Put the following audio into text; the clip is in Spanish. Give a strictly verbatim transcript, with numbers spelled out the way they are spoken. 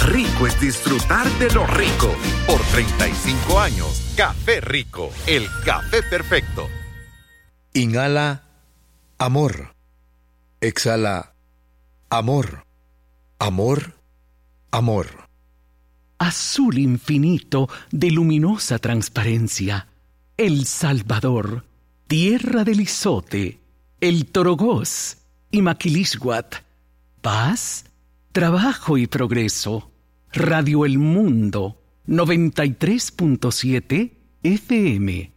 Rico es disfrutar de lo rico. Por treinta y cinco años, Café Rico, el café perfecto. Inhala amor. Exhala amor. Amor, amor. Azul infinito de luminosa transparencia. El Salvador, tierra del Izote, el Torogós y Maquilisguat. Paz, trabajo y progreso. Radio El Mundo, noventa y tres punto siete F M.